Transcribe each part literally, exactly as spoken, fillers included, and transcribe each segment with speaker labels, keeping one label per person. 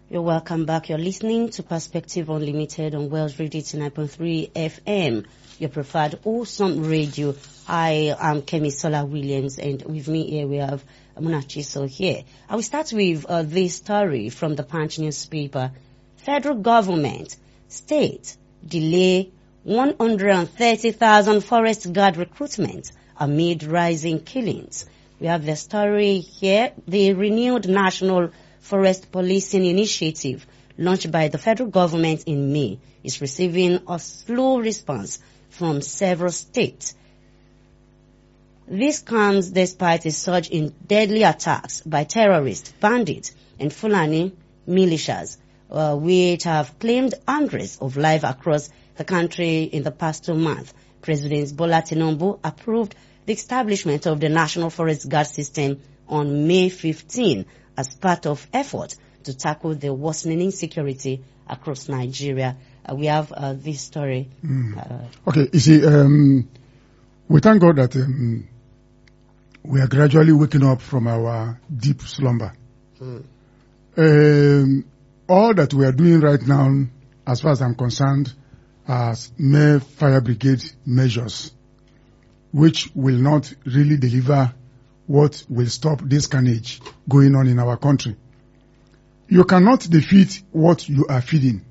Speaker 1: You're welcome back. You're listening to Perspective Unlimited on Wells Radio eighty-nine point three F M, your preferred awesome radio. I am Kemi Sola Williams, and with me here we have Muna Chisel here. I will start with uh, this story from the Punch newspaper. Federal government, state, delay one hundred thirty thousand forest guard recruitment amid rising killings. We have the story here. The renewed National Forest Policing Initiative, launched by the federal government in May, is receiving a slow response from several states. This comes despite a surge in deadly attacks by terrorists, bandits, and Fulani militias, uh, which have claimed hundreds of lives across the country in the past two months. President Bola Tinubu approved the establishment of the National Forest Guard system on May fifteenth as part of effort to tackle the worsening insecurity across Nigeria. Uh, we have uh, this story.
Speaker 2: Mm.
Speaker 1: Uh,
Speaker 2: okay, you see, um, we thank God that um, we are gradually waking up from our deep slumber. Mm. Um, all that we are doing right now, as far as I'm concerned, are mere fire brigade measures, which will not really deliver what will stop this carnage going on in our country. You cannot defeat what you are feeding.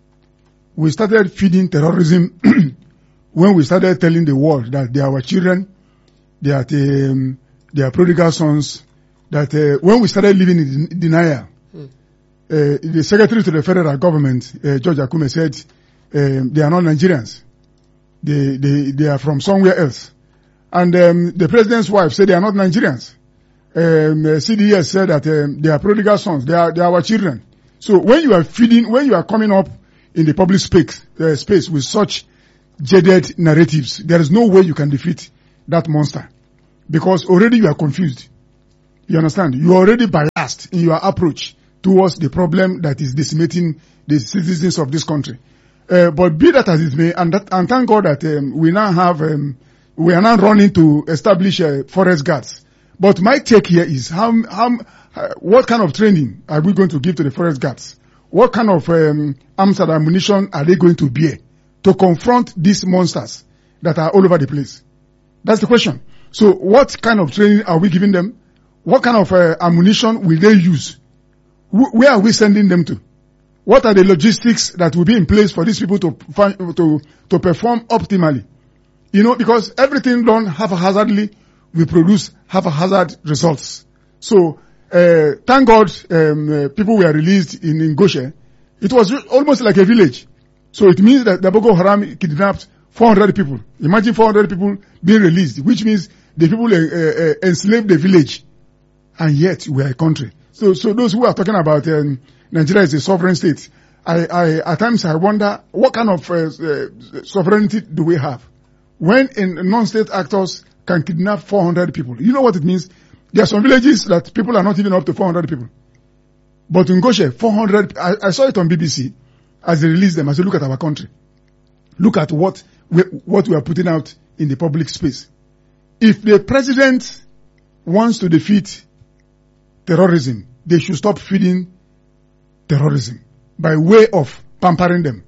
Speaker 2: We started feeding terrorism when we started telling the world that they are our children, they are, um, they are prodigal sons, that uh, when we started living in denial, hmm. uh, the secretary to the federal government, uh, George Akume, said um, they are not Nigerians. They, they, they are from somewhere else. And um, the president's wife said they are not Nigerians. Um, uh, C D S said that um, they are prodigal sons. They are, they are our children. So when you are feeding, when you are coming up in the public space, uh, space with such jaded narratives, there is no way you can defeat that monster. Because already you are confused. You understand? You are already biased in your approach towards the problem that is decimating the citizens of this country. Uh, but be that as it may, and, that, and thank God that um, we now have... Um, We are now running to establish uh, forest guards. But my take here is how, how, uh, what kind of training are we going to give to the forest guards? What kind of um, arms and ammunition are they going to bear to confront these monsters that are all over the place? That's the question. So what kind of training are we giving them? What kind of uh, ammunition will they use? Wh- where are we sending them to? What are the logistics that will be in place for these people to, to, to perform optimally? You know, because everything done haphazardly will produce haphazard results. So, uh, thank God, um, uh, people were released in Ngoshe. It was almost like a village. So it means that the Boko Haram kidnapped four hundred people. Imagine four hundred people being released, which means the people uh, uh, enslaved the village. And yet we are a country. So, so those who are talking about um, Nigeria is a sovereign state, I, I, at times I wonder what kind of uh, uh, sovereignty do we have? When in non-state actors can kidnap four hundred people, you know what it means? There are some villages that people are not even up to four hundred people. But in Ngoshe, four hundred, I, I saw it on B B C as they released them. I said, look at our country. Look at what we, what we are putting out in the public space. If the president wants to defeat terrorism, they should stop feeding terrorism by way of pampering them,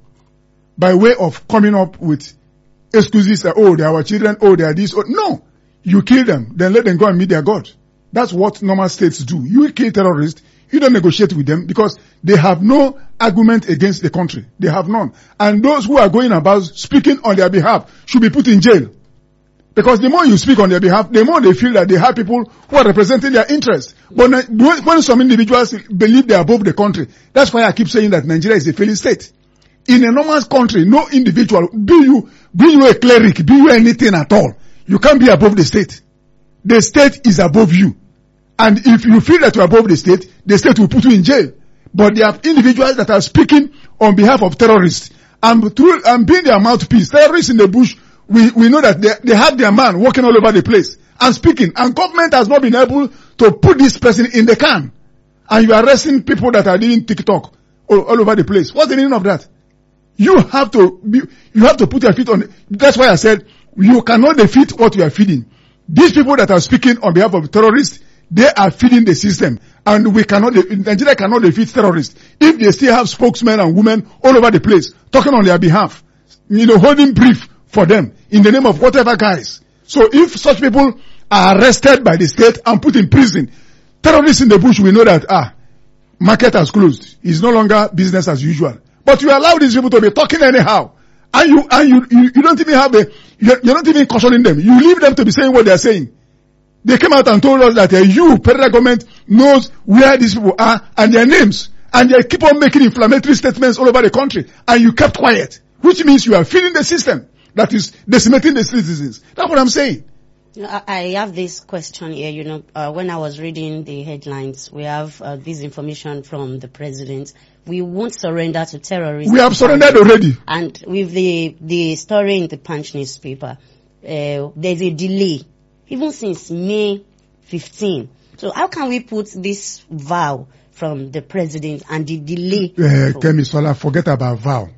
Speaker 2: by way of coming up with excuses that, oh, they are our children, oh, they are this. Oh, no, you kill them, then let them go and meet their God. That's what normal states do. You kill terrorists, you don't negotiate with them because they have no argument against the country. They have none. And those who are going about speaking on their behalf should be put in jail. Because the more you speak on their behalf, the more they feel that they have people who are representing their interests. But when some individuals believe they are above the country, that's why I keep saying that Nigeria is a failing state. In a normal country, no individual, be you, be you a cleric, be you anything at all, you can't be above the state. The state is above you. And if you feel that you're above the state, the state will put you in jail. But there are individuals that are speaking on behalf of terrorists and through, and being their mouthpiece. Terrorists in the bush, we, we know that they, they have their man walking all over the place and speaking. And government has not been able to put this person in the can. And you are arresting people that are doing TikTok all, all over the place. What's the meaning of that? You have to be, you have to put your feet on it. That's why I said you cannot defeat what you are feeding. These people that are speaking on behalf of terrorists, They are feeding the system. And we cannot, Nigeria cannot defeat terrorists if they still have spokesmen and women all over the place talking on their behalf, you know, holding brief for them in the name of whatever guys. So if such people are arrested by the state and put in prison, terrorists in the bush will know that, ah, market has closed. It's no longer business as usual. But you allow these people to be talking anyhow. And you, and you, you, you don't even have a, you're, you're not even cautioning them. You leave them to be saying what they're saying. They came out and told us that uh, you, federal government, knows where these people are and their names. And they keep on making inflammatory statements all over the country. And you kept quiet. Which means you are feeding the system that is decimating the citizens. That's what I'm saying.
Speaker 1: I have this question here, you know, uh, when I was reading the headlines, we have uh, this information from the president. We won't surrender to terrorists.
Speaker 2: We have surrendered already.
Speaker 1: And with the, the story in the Punch newspaper, uh, there's a delay, even since May fifteenth. So how can we put this vow from the president and the delay?
Speaker 2: Uh, Kemi Sola, forget about vow.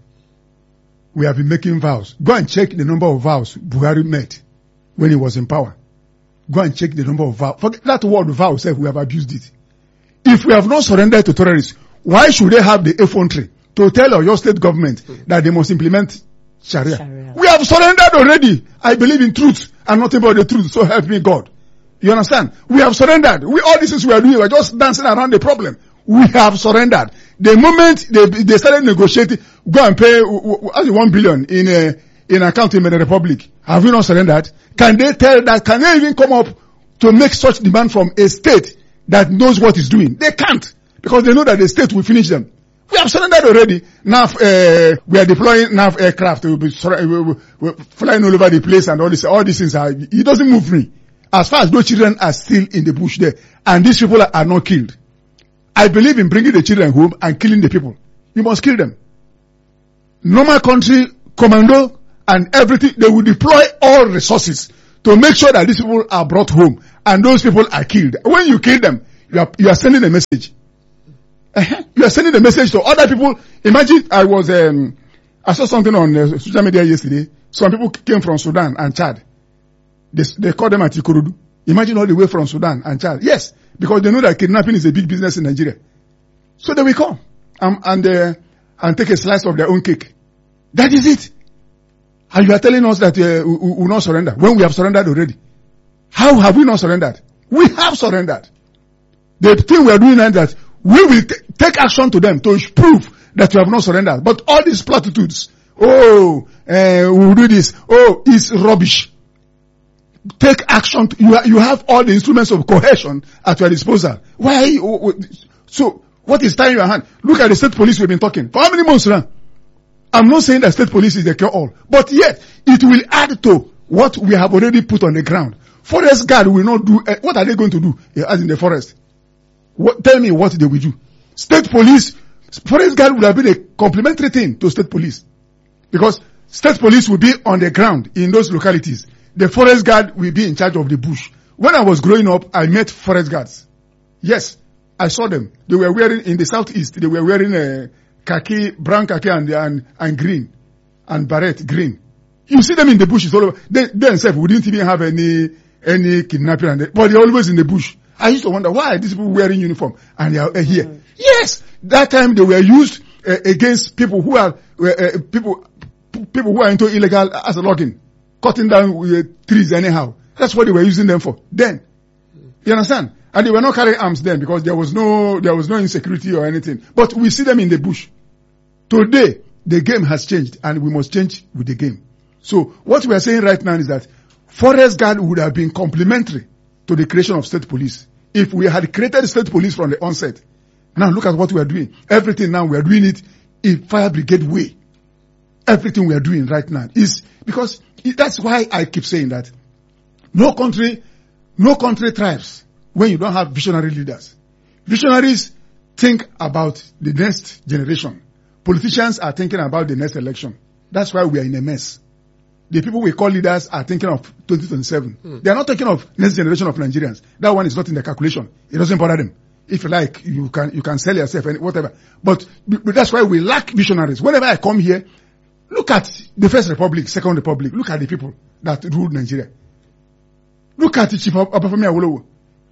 Speaker 2: We have been making vows. Go and check the number of vows Buhari made when he was in power. Go and check the number of vows. Forget that word vow, say we have abused it. If we have not surrendered to terrorists, why should they have the effrontery to tell your state government that they must implement Sharia? Sharia? We have surrendered already. I believe in truth and nothing but the truth, so help me God. You understand? We have surrendered. We, all this is we are doing, we are just dancing around the problem. We have surrendered. The moment they, they started negotiating, go and pay uh, one billion in a, in account in the Republic. Have we not surrendered? Can they tell that? Can they even come up to make such demand from a state that knows what it's doing? They can't, because they know that the state will finish them. We have surrendered already. Now uh, we are deploying N A V aircraft. We will be flying all over the place and all this. All these things are. It doesn't move me. As far as those children are still in the bush there, and these people are, are not killed, I believe in bringing the children home and killing the people. You must kill them. Normal country, commando, and everything, they will deploy all resources to make sure that these people are brought home and those people are killed. When you kill them, you are, you are sending a message. Uh-huh. You are sending a message to other people. Imagine I was, um, I saw something on uh, social media yesterday. Some people came from Sudan and Chad. They, they call them Atikurudu. Imagine all the way from Sudan and Chad. Yes, because they know that kidnapping is a big business in Nigeria. So they will come um, and uh, and take a slice of their own cake. That is it. And you are telling us that uh, we, we will not surrender when we have surrendered already. How have we not surrendered? We have surrendered. The thing we are doing now is that we will t- take action to them to prove that we have not surrendered. But all these platitudes, oh, uh, we will do this, oh, it's rubbish. Take action. To, you, ha- you have all the instruments of coercion at your disposal. Why? Oh, oh, so, what is tying your hand? Look at the state police we've been talking. For how many months now? I'm not saying that state police is the cure-all. But yet, it will add to what we have already put on the ground. Forest guard will not do, uh, what are they going to do as in the forest? What, tell me what they will do. State police, forest guard will have been a complementary thing to state police. Because state police will be on the ground in those localities. The forest guard will be in charge of the bush. When I was growing up, I met forest guards. Yes, I saw them. They were wearing, in the southeast, they were wearing a khaki, brown khaki and, and, and green. And beret, green. You see them in the bushes all over. They, they themselves, we didn't even have any, any kidnapping, and they, but they're always in the bush. I used to wonder, why are these people wearing uniform and they are uh, here? Mm. Yes, that time they were used uh, against people who are, uh, uh, people, people who are into illegal as a logging. Cutting down uh, trees anyhow. That's what they were using them for then. You understand? And they were not carrying arms then because there was no, there was no insecurity or anything. But we see them in the bush. Today, the game has changed and we must change with the game. So what we are saying right now is that forest guard would have been complementary to the creation of state police. If we had created state police from the onset. Now look at what we are doing. Everything now we are doing it in fire brigade way. Everything we are doing right now is because that's why I keep saying that no country, no country thrives when you don't have visionary leaders. Visionaries think about the next generation. Politicians are thinking about the next election. That's why we are in a mess. The people we call leaders are thinking of twenty twenty-seven. Hmm. They are not thinking of next generation of Nigerians. That one is not in the calculation. It doesn't bother them. If you like, you can, you can sell yourself and whatever. But, but that's why we lack visionaries. Whenever I come here, look at the First Republic, Second Republic. Look at the people that ruled Nigeria. Look at the Chief Obafemi Awolowo.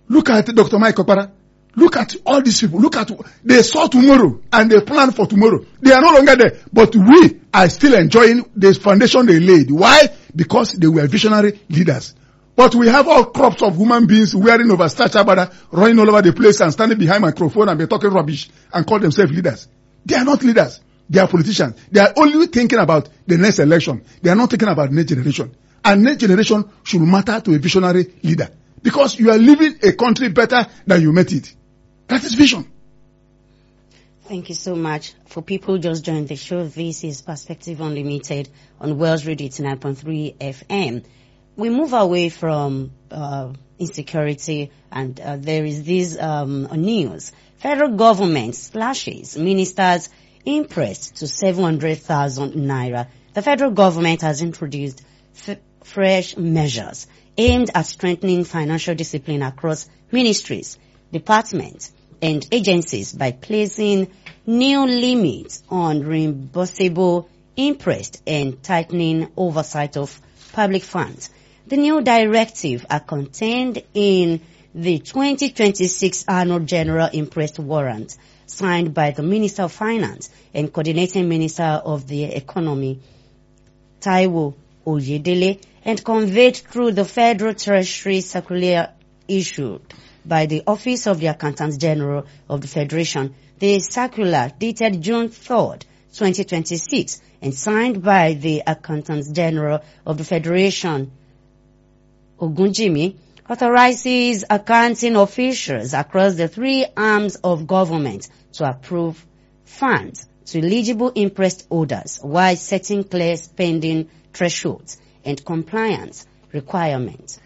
Speaker 2: Look at Doctor Mike Okpara. Look at all these people. Look at, they saw tomorrow and they plan for tomorrow. They are no longer there. But we are still enjoying the foundation they laid. Why? Because they were visionary leaders. But we have all crops of human beings wearing overstarched abada, running all over the place and standing behind microphone and be talking rubbish and call themselves leaders. They are not leaders. They are politicians. They are only thinking about the next election. They are not thinking about next generation. And next generation should matter to a visionary leader. Because you are leaving a country better than you met it. That is vision.
Speaker 1: Thank you so much. For people just joined the show, this is Perspective Unlimited on Wells Radio eighty-nine point three F M. We move away from uh, insecurity, and uh, there is this um, news. Federal government slashes ministers' imprest to seven hundred thousand naira. The federal government has introduced f- fresh measures aimed at strengthening financial discipline across ministries, departments, and agencies by placing new limits on reimbursable interest and tightening oversight of public funds. The new directive are contained in the twenty twenty-six Annual General Interest Warrant signed by the Minister of Finance and Coordinating Minister of the Economy, Taiwo Oyedele, and conveyed through the Federal Treasury Circular issued by the Office of the Accountant General of the Federation. The circular, dated June third, twenty twenty-six, and signed by the Accountant General of the Federation, Ogunjimi, authorizes accounting officials across the three arms of government to approve funds to eligible interest holders while setting clear spending thresholds and compliance requirements.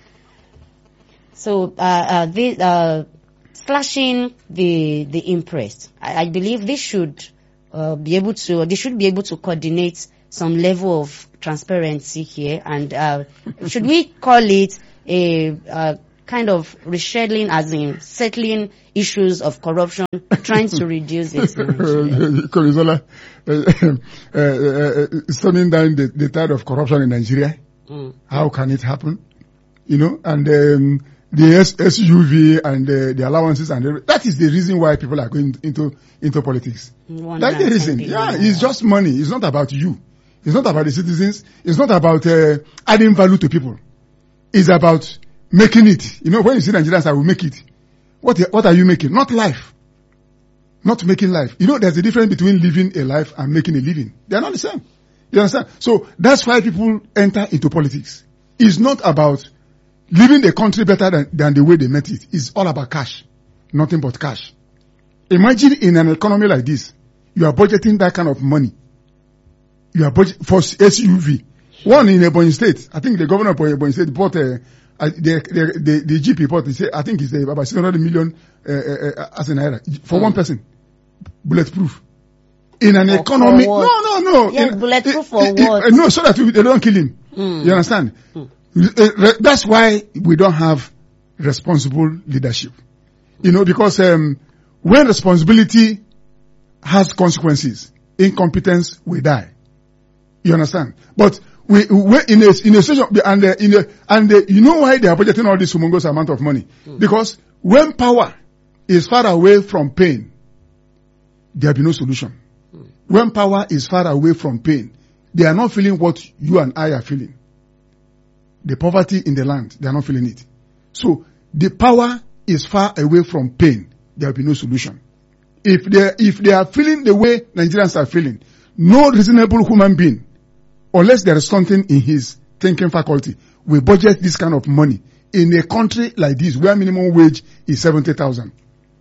Speaker 1: So, uh, uh, this, uh, slashing the, the interest, I, I believe this should, uh, be able to, they should be able to coordinate some level of transparency here. And, uh, should we call it a, uh, kind of rescheduling, as in settling issues of corruption, trying to reduce it?
Speaker 2: Korizola, uh, uh, uh, stunning down the, the tide of corruption in Nigeria. Mm. How can it happen? You know, and, um, the S- SUV and the, the allowances and the, that is the reason why people are going into into politics. That's the reason. Yeah, it's just money. It's not about you. It's not about the citizens. It's not about uh, adding value to people. It's about making it. You know, when you see Nigerians, I will make it. What what are you making? Not life. Not making life. You know, there's a difference between living a life and making a living. They are not the same. You understand? So that's why people enter into politics. It's not about living the country better than, than the way they met it. It's all about cash. Nothing but cash. Imagine in an economy like this, you are budgeting that kind of money. You are budget for S U V. One in Ebonyi State, I think the governor of Ebonyi State bought a, a the, the, the, the G P bought, he said, I think it's about six hundred million uh, uh, as an naira for mm. one person. Bulletproof. In an for, economy.
Speaker 1: For
Speaker 2: no, no, no.
Speaker 1: Yeah,
Speaker 2: in,
Speaker 1: bulletproof for
Speaker 2: in,
Speaker 1: what?
Speaker 2: In, no, so that we, they don't kill him. Mm. You understand? Mm. That's why we don't have responsible leadership. You know, because um, when responsibility has consequences, incompetence will die. You understand? But we, we in a in a situation and uh, in a and uh, you know why they are budgeting all this humongous amount of money? Mm. Because when power is far away from pain, there will be no solution. Mm. When power is far away from pain, they are not feeling what you and I are feeling. The poverty in the land, they are not feeling it. So the power is far away from pain. There will be no solution. If they if they are feeling the way Nigerians are feeling, no reasonable human being, unless there is something in his thinking faculty, will budget this kind of money in a country like this where minimum wage is seventy thousand,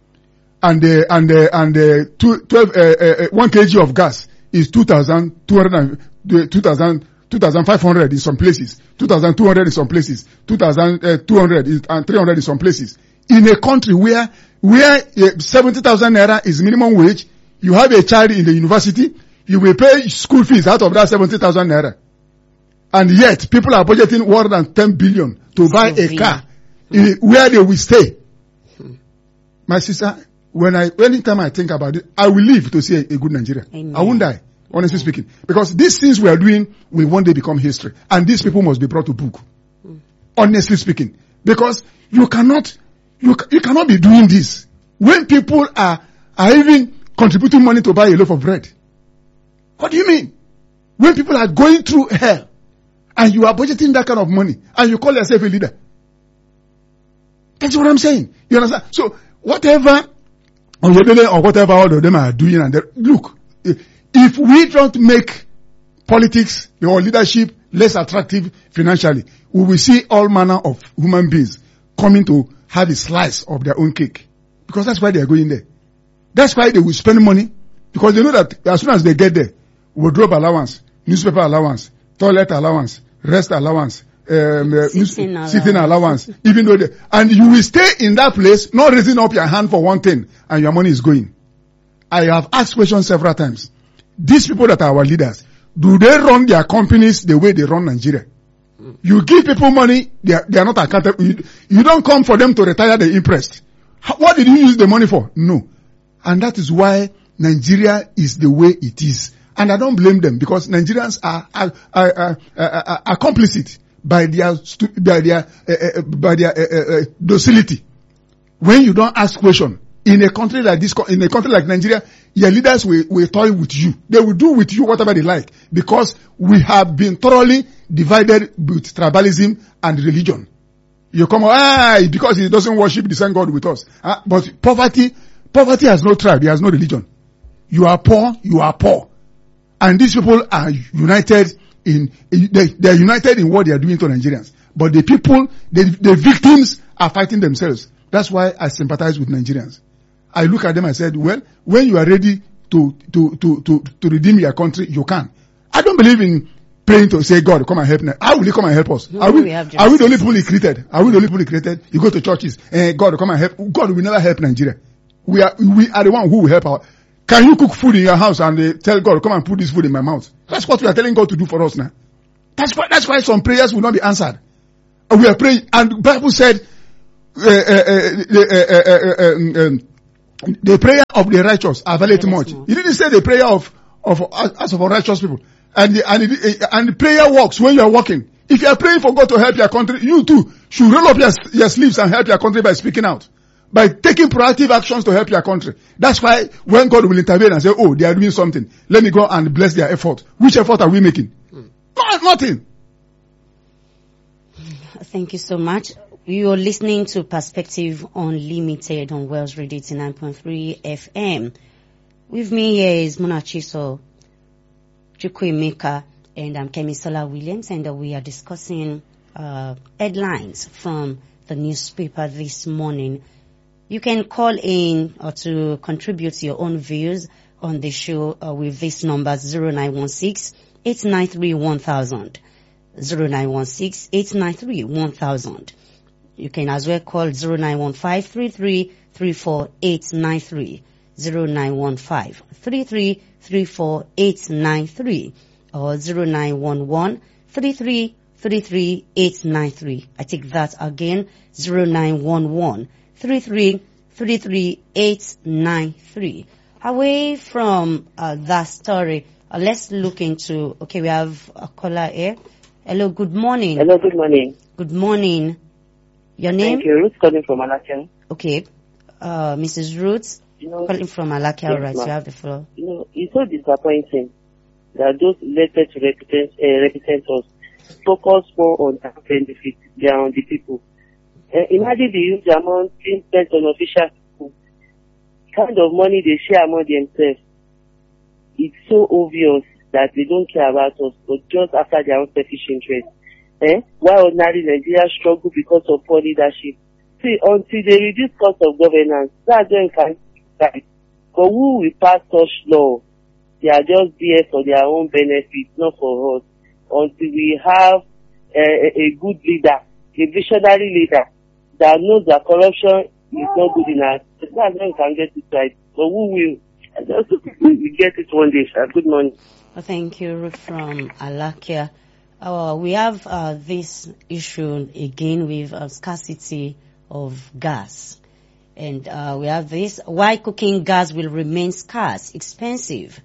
Speaker 2: and uh, and uh, and uh, two, twelve uh, uh, one kilogram of gas is two thousand two hundred and two thousand. two thousand five hundred in some places, two thousand two hundred in some places, two thousand two hundred and three hundred in some places. In a country where, where uh, seventy thousand naira is minimum wage, you have a child in the university, you will pay school fees out of that seventy thousand naira. And yet, people are budgeting more than ten billion to buy a car in, where they will stay. Hmm. My sister, when I, anytime I think about it, I will live to see a, a good Nigeria. Amen. I won't die. Honestly mm. speaking. Because these things we are doing will one day become history. And these people must be brought to book. Mm. Honestly speaking. Because you cannot, You, you cannot be doing this when people are, are even contributing money to buy a loaf of bread. What do you mean? When people are going through hell and you are budgeting that kind of money and you call yourself a leader. That's what I'm saying. You understand? So whatever Oyedele or whatever all of them are doing, and look, if we don't make politics or leadership less attractive financially, we will see all manner of human beings coming to have a slice of their own cake. Because that's why they are going there. That's why they will spend money, because they know that as soon as they get there, wardrobe allowance, newspaper allowance, toilet allowance, rest allowance, um, uh,
Speaker 1: Sitting allowance.
Speaker 2: sitting allowance, even though they, and you will stay in that place, not raising up your hand for one thing, and your money is going. I have asked questions several times. These people that are our leaders, do they run their companies the way they run Nigeria? You give people money, they are, they are not accountable. You, you don't come for them to retire the interest. How, what did you use the money for? No. And that is why Nigeria is the way it is. And I don't blame them, because Nigerians are, are, are, are, are, are complicit by their, by their, uh, uh, by their uh, uh, docility. When you don't ask question, in a country like this, in a country like Nigeria, your leaders will, will toy with you. They will do with you whatever they like, because we have been thoroughly divided with tribalism and religion. You come, ah, because he doesn't worship the same God with us. Ah, but poverty, poverty has no tribe, it has no religion. You are poor, you are poor. And these people are united in, they, they are united in what they are doing to Nigerians. But the people, the, the victims are fighting themselves. That's why I sympathize with Nigerians. I look at them and said, well, when you are ready to, to, to, to, to redeem your country, you can. I don't believe in praying to say, God, come and help me. How will he come and help us?
Speaker 1: No,
Speaker 2: are we,
Speaker 1: we have
Speaker 2: are we the only people he created? Are we the only people he created? You go to churches, eh, God, come and help. God will never help Nigeria. We are, we are the one who will help our, can you cook food in your house and uh, tell God, come and put this food in my mouth? That's what we are telling God to do for us now. That's why, that's why some prayers will not be answered. We are praying, and the Bible said, uh, uh, uh, uh, uh, uh, um, the prayer of the righteous availeth much. He didn't say the prayer of, of, as of righteous people. And the, and the, and the prayer works when you are walking. If you are praying for God to help your country, you too should roll up your, your sleeves and help your country by speaking out. By taking proactive actions to help your country. That's why when God will intervene and say, oh, they are doing something, let me go and bless their effort. Which effort are we making? Hmm. No, nothing.
Speaker 1: Thank you so much. You are listening to Perspective Unlimited on Wells Radio eighty-nine point three F M. With me here is Munachiso Chukwuemeka, and I'm Kemisola Williams, and uh, we are discussing uh, headlines from the newspaper this morning. You can call in or to contribute your own views on the show uh, with this number zero nine one six, eight nine three, one thousand. zero nine one six, eight nine three, one thousand. You can as well call zero nine one five, three three three four, eight nine three. zero nine one five, three three three four, eight nine three or zero nine one one, three three three three, eight nine three. I take that again, zero nine one one, three three three three, eight nine three. Away from uh, that story, uh, let's look into, okay, we have a caller here. Hello, good morning.
Speaker 3: Hello, good morning.
Speaker 1: Good morning. Your name?
Speaker 3: Thank you. Ruth calling from Alakia.
Speaker 1: Okay. Uh, Missus Ruth, you know, calling from Alakia, yes, right? You have the floor.
Speaker 3: You know, it's so disappointing that those elected to represent, uh, represent us focus more on their benefits than on the people. Uh, imagine the huge amount spent on official people, kind of money they share among themselves. It's so obvious that they don't care about us, but just after their own selfish interest. Eh? Why ordinary Nigerians struggle because of poor leadership? See, until they reduce cost of governance, that's when we can decide. But who will pass such law? They are just there for their own benefit, not for us. Until we have a, a, a good leader, a visionary leader that knows that corruption is not good enough, that's when we can get it right. But who will? I just we get it one day, sir. Good morning.
Speaker 1: Well, thank you, Ruth from Alakia. Uh, we have uh, this issue again with uh, scarcity of gas. And uh, we have this, why cooking gas will remain scarce, expensive.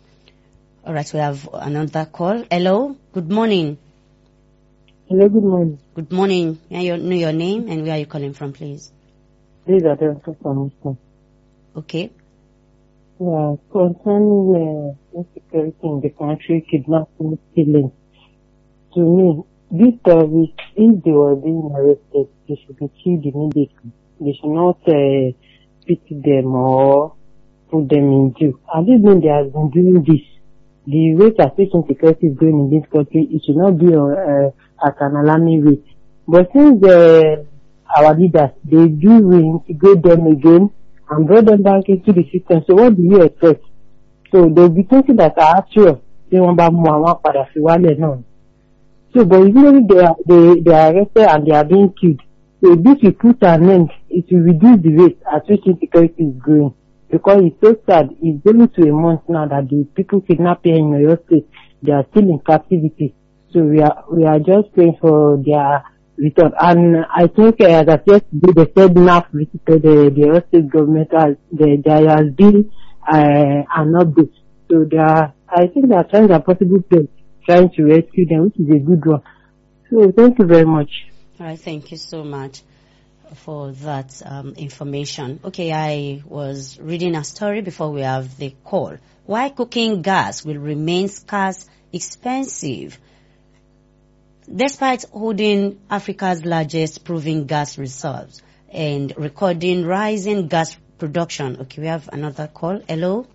Speaker 1: All right, we have another call. Hello, good morning.
Speaker 4: Hello, good morning.
Speaker 1: Good morning. May I know your name and where are you calling from, please?
Speaker 3: These are the information.
Speaker 1: Okay.
Speaker 3: Yeah, concerning uh, insecurity in the country, kidnapping, killing. To me, these terrorists, if they were being arrested, they should be killed immediately. They should not uh, pity them or put them in jail. I don't know they have been doing this. The rate at which insecurity is going in this country, it should not be uh, at an alarming rate. But since uh, our leaders, they do reintegrate them again and brought them back into the system, so what do you expect? So they'll be thinking that actually, they want to move on para fiwale no. So, but usually they are they they are arrested and they are being killed. So this will put an end. It will reduce the rate at which insecurity is growing. Because it's so sad. It's only to a month now that the people kidnapped here in Oyo State, they are still in captivity. So we are we are just praying for their return. And I think uh, as of yesterday, they said N A F visited the the Oyo State government. As the, there has been uh, an update. So they are, I think they are trying their possible best, trying to rescue them, which is a good one. So thank you very much.
Speaker 1: All right, thank you so much for that um, information. Okay, I was reading a story before we have the call. Why cooking gas will remain scarce, expensive, despite holding Africa's largest proven gas reserves and recording rising gas production. Okay, we have another call. Hello?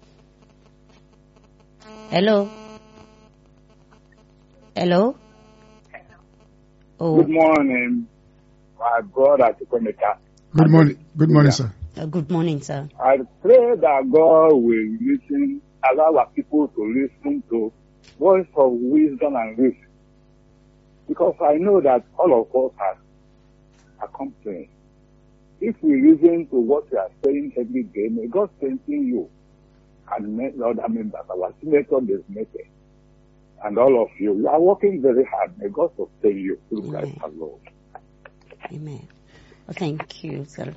Speaker 1: Hello? Hello? Oh.
Speaker 4: Good morning, my brother Chukwemeka.
Speaker 2: Good morning. Good morning, sir.
Speaker 1: Uh, good morning, sir.
Speaker 4: I pray that God will listen, allow our people to listen to voice of wisdom and wisdom. Because I know that all of us are, are complaining. If we listen to what we are saying every day, may God strengthen you and the other members, our senator, the senator, and all of you. You are working very hard. May God sustain you through Christ our Lord.
Speaker 1: Amen. Well, thank you, sir.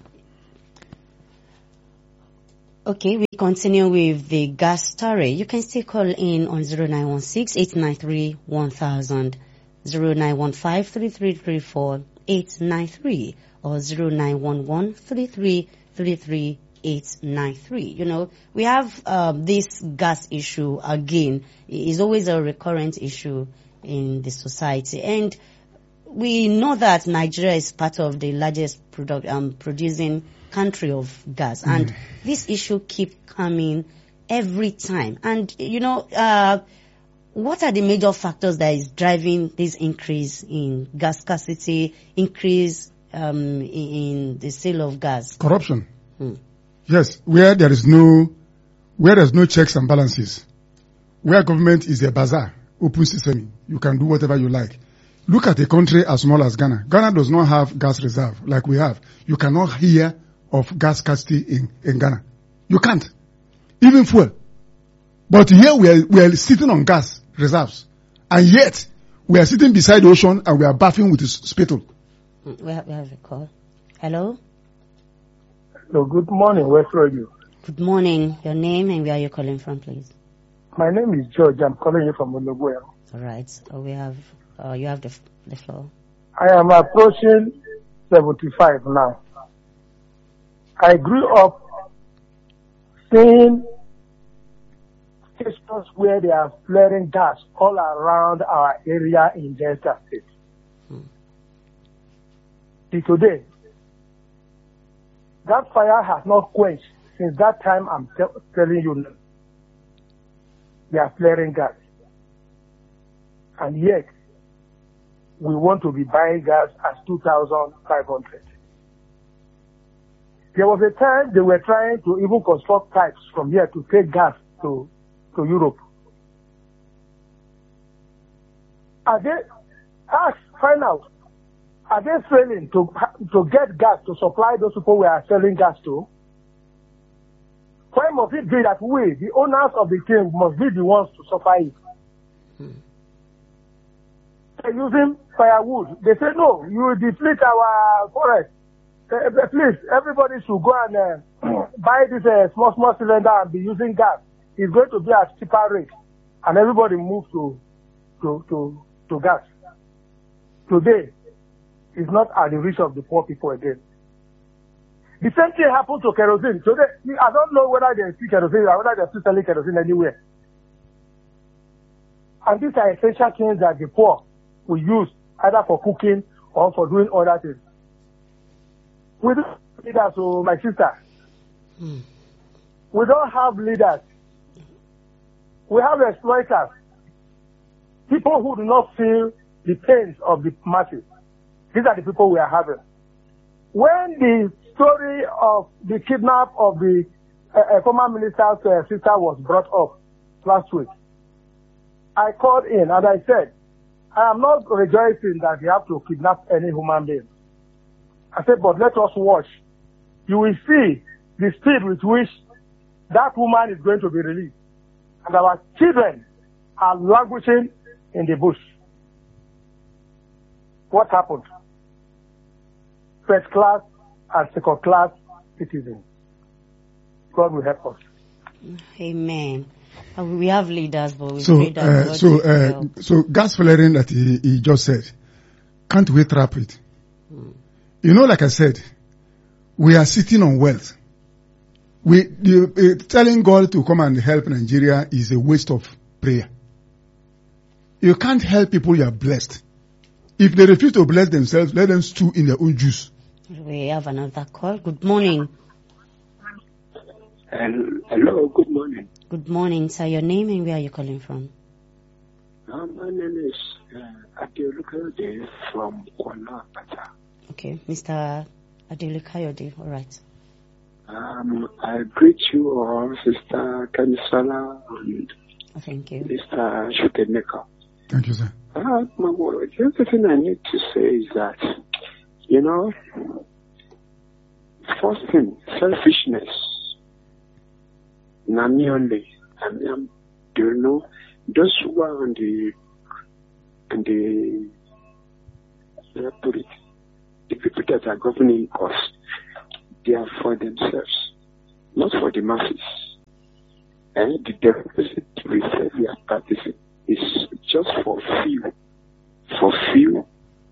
Speaker 1: Okay, we continue with the gas story. You can still call in on zero nine one six, eight nine three, one thousand, zero nine one five, three three three four, eight nine three, or zero nine one one, three three three three, eight nine three. You know, we have um, this gas issue again. It is always a recurrent issue in the society. And we know that Nigeria is part of the largest product, um, producing country of gas. And mm. this issue keep coming every time. And, you know, uh, what are the major factors that is driving this increase in gas scarcity, increase um, in, in the sale of gas?
Speaker 2: Corruption.
Speaker 1: Hmm.
Speaker 2: Yes, where there is no, where there's no checks and balances, where government is a bazaar, open system, you can do whatever you like. Look at a country as small as Ghana. Ghana does not have gas reserve like we have. You cannot hear of gas scarcity in, in Ghana. You can't. Even fuel. But here we are, we are sitting on gas reserves. And yet, we are sitting beside the ocean and we are bathing with spittle.
Speaker 1: We have, we have a call. Hello?
Speaker 5: Hello, good morning, West Radio.
Speaker 1: Good morning. Your name and where are you calling from, please?
Speaker 5: My name is George. I'm calling you from Ologwe.
Speaker 1: All right. So we have, uh, you have the, the floor.
Speaker 5: I am approaching seventy-five now. I grew up seeing stations where they are flaring gas all around our area in Delta State. Hmm. Till today, that fire has not quenched since that time. I'm t- telling you, they are flaring gas. And yet, we want to be buying gas at two thousand five hundred. There was a time they were trying to even construct pipes from here to take gas to, to Europe. Are they, ask, find out, are they failing to, to get gas to supply those people we are selling gas to? Why must it be that we, the owners of the thing, must be the ones to suffer it? Hmm. They're using firewood. They say, no, you will deplete our forest. Uh, please, everybody should go and uh, buy this uh, small, small cylinder and be using gas. It's going to be at cheaper rate. And everybody move to, to, to, to gas. Today, it's not at the reach of the poor people again. The same thing happened to kerosene. So they, I don't know whether they see kerosene or whether they're still selling kerosene anywhere. And these are essential things that the poor will use either for cooking or for doing other things. We don't have leaders, so my sister. Mm. We don't have leaders. We have exploiters. People who do not feel the pains of the masses. These are the people we are having. When the story of the kidnap of the uh, uh, former minister's uh, sister was brought up last week, I called in and I said, I am not rejoicing that they have to kidnap any human being. I said, but let us watch. You will see the speed with which that woman is going to be released. And our children are languishing in the bush. What happened? First class and second class citizens. God will help us.
Speaker 1: Amen. Uh, we have leaders, but we
Speaker 2: so,
Speaker 1: pray that
Speaker 2: uh,
Speaker 1: God
Speaker 2: so,
Speaker 1: will
Speaker 2: uh,
Speaker 1: help.
Speaker 2: so gas flaring that he, he just said, can't we trap it? Hmm. You know, like I said, we are sitting on wealth. We the, uh, telling God to come and help Nigeria is a waste of prayer. You can't help people you are blessed. If they refuse to bless themselves, let them stew in their own juice.
Speaker 1: We have another call. Good morning.
Speaker 6: Hello, good morning.
Speaker 1: Good morning, sir. Your name and where are you calling from?
Speaker 6: Uh, my name is uh, Adeolukayode from Kuala Lumpur.
Speaker 1: Okay, Mister Adeolukayode, all right.
Speaker 6: Um, I greet you all, Sister Kamisala and
Speaker 1: Thank you.
Speaker 6: Mister Shukeneka.
Speaker 2: Thank you, sir.
Speaker 6: Uh, the other thing I need to say is that, you know, first thing, selfishness. Nami only. I mean, do you know, those who are on the, on the, let's put it, the people that are governing us, they are for themselves, not for the masses. And the democracy we say we are practicing is just for few, for few.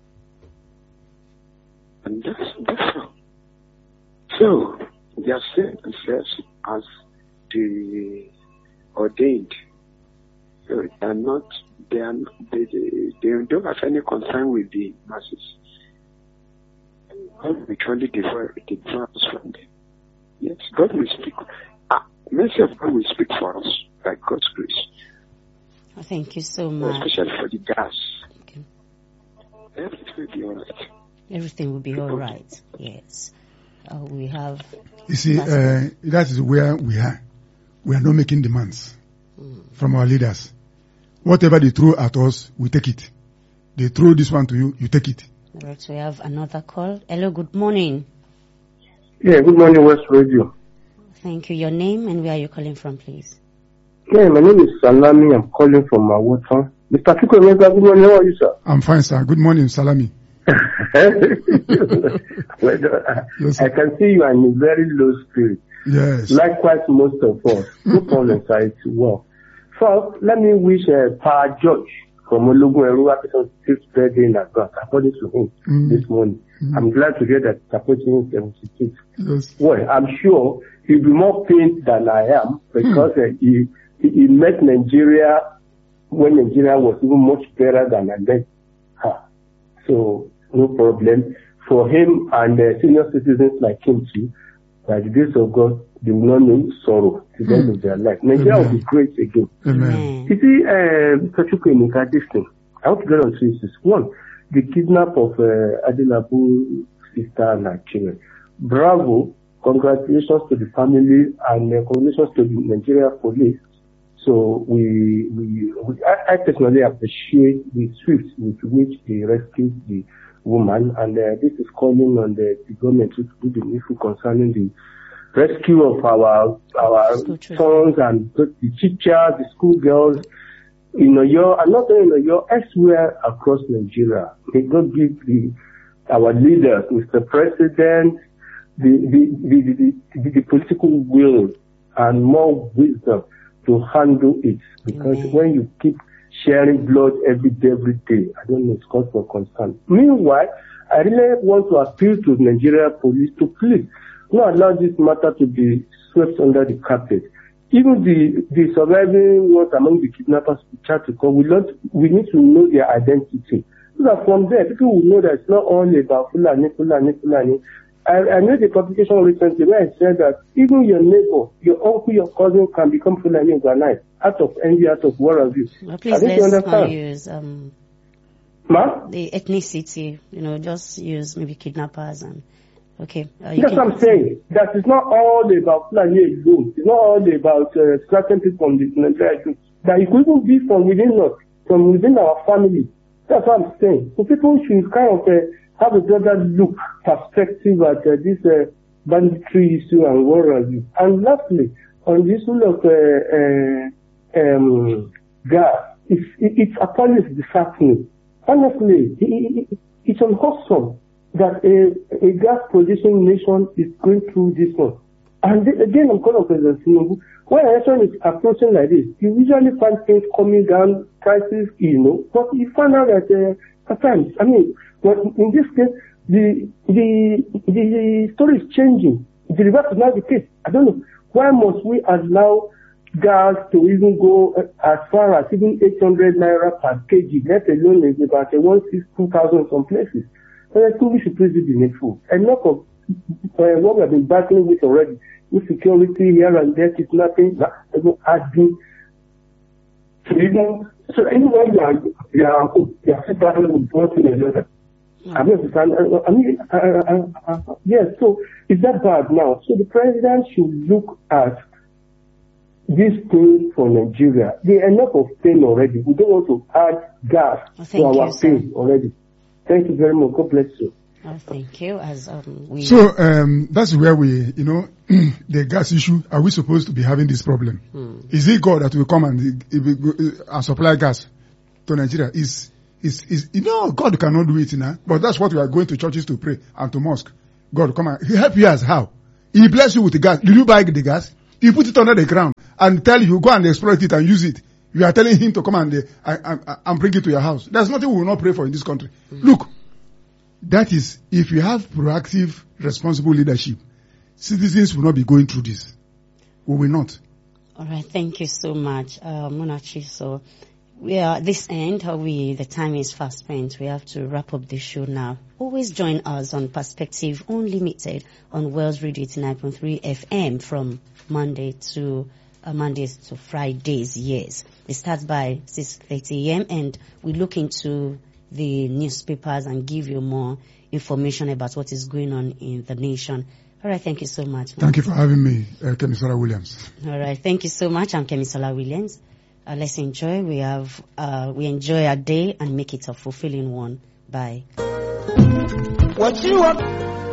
Speaker 6: And that's, that's all. So, they are saying themselves as the ordained. So they are not, they are not, they, they, they don't have any concern with the masses. God will surely deliver us from them. Yes, God will speak. Ah, mercy of God will speak for us by God's grace.
Speaker 1: Oh, thank you so much.
Speaker 6: Especially for the gas.
Speaker 1: Okay.
Speaker 6: Everything will be all right.
Speaker 1: Everything will be all right. Yes. Uh, we have.
Speaker 2: You see, uh, that is where we are. We are not making demands mm. from our leaders. Whatever they throw at us, we take it. They throw this one to you, you take it.
Speaker 1: All right, so we have another call. Hello, good morning.
Speaker 7: Yeah, good morning, West Radio.
Speaker 1: Thank you. Your name and where are you calling from, please?
Speaker 7: Yeah, my name is Salami. I'm calling from Awota. Mister Kiko, good morning. How are you, sir?
Speaker 2: I'm fine, sir. Good morning, Salami.
Speaker 7: well, uh, yes, I can see you are in a very low spirit.
Speaker 2: Yes.
Speaker 7: Likewise, most of us. No problem, sir. It's well. First, let me wish uh, Pa George from Ologun Eru Apeson fifth birthday in advance, according to him mm. this morning. Mm. I'm glad to hear that it's approaching seventy-six.
Speaker 2: Yes.
Speaker 7: Well, I'm sure he'll be more pained than I am because mm. uh, he, he he met Nigeria when Nigeria was even much better than I met her. So, no problem. For him and uh, senior citizens like him too, by the grace of God, they will not know sorrow to the end of their life. Nigeria Amen. Will be great again.
Speaker 2: Amen.
Speaker 7: You see, uh, Chukwuemeka, this thing, I want to get on to this. One, the kidnap of uh, Adelabu's sister and her children. Bravo, congratulations to the family and uh, congratulations to the Nigeria police. So we, we, we I, I personally appreciate the swift with which they rescued the woman, and uh, this is calling on the, the government to do the needful concerning the rescue of our our sons and the teachers, the schoolgirls in Oyo, and not only in Oyo, elsewhere across Nigeria. May God give the our leaders, Mister President, the the the, the, the, the political will and more wisdom to handle it. Because mm-hmm. when you keep sharing blood every day, every day, I don't know, it's cause for concern. Meanwhile, I really want to appeal to the Nigeria police to please not allow this matter to be swept under the carpet. Even the, the surviving ones among the kidnappers we try to call, we, not, we need to know their identity. So that from there, people will know that it's not only about Fulani, Fulani, Fulani. I, I made a publication recently where I said that even your neighbor, your uncle, your cousin can become Fulani overnight, out of envy, out of war of you.
Speaker 1: Well, please, let's not use um,
Speaker 7: Ma?
Speaker 1: the ethnicity, you know, just use maybe kidnappers and, okay. Uh,
Speaker 7: That's what I'm saying. That it's not all about Fulani alone. It's not all about uh, certain people from the Nigeria. That it could even be from within us, from within our family. That's what I'm saying. So people should kind of uh, have a broader look, perspective at uh, this uh, banditry issue and war issue. And lastly, on this issue of uh, uh, um, gas, it's, it, it's appalling, disheartening. Honestly, it, it, it's unwholesome that a, a gas producing nation is going through this one. And th- again, I'm calling on President Tinubu. When an election is approaching like this, you usually find things coming down, prices, you know, but you find out that uh, at times, I mean, but in this case, the the the story is changing. The reverse is not the case. I don't know. Why must we allow gas to even go as far as even eight hundred naira per kg, let alone is about a one six two thousand some places? And I think we should please be needful. Enough of uh, what we have been battling with already. Insecurity here and there, kidnapping, adding to even so anyway you are you are you are battling with one thing or another. I mean, I mean, uh, uh, uh, yes. So is that bad now? So the president should look at this thing for Nigeria. There are enough of pain already. We don't want to add gas
Speaker 1: well,
Speaker 7: to our
Speaker 1: you,
Speaker 7: pain already. Thank you very much. God bless you.
Speaker 1: Oh, thank you. As um, we
Speaker 2: so um, that's where we, you know, the gas issue. Are we supposed to be having this problem? Hmm. Is it God that will come and, uh, and supply gas to Nigeria? Is is is you know God cannot do it now? But that's what we are going to churches to pray and to mosque. God come and He help you as how? He bless you with the gas. Did you buy the gas? He put it under the ground and tell you go and exploit it and use it. You are telling Him to come and uh, and, and bring it to your house. There's nothing we will not pray for in this country. Hmm. Look. That is, if you have proactive, responsible leadership, citizens will not be going through this. We will not.
Speaker 1: All right. Thank you so much, uh, Munachi. So, we are at this end. We the time is fast spent. We have to wrap up the show now. Always join us on Perspective Unlimited on Wells Radio eighty-nine point three F M from Monday to uh, Mondays to Fridays. Yes, it starts by six thirty a.m. and we look into the newspapers and give you more information about what is going on in the nation. All right, thank you so much.
Speaker 2: Thank you for having me, uh, Kemisola Williams.
Speaker 1: All right, thank you so much. I'm Kemisola Williams. Uh, let's enjoy. We have uh, we enjoy our day and make it a fulfilling one. Bye. What you want?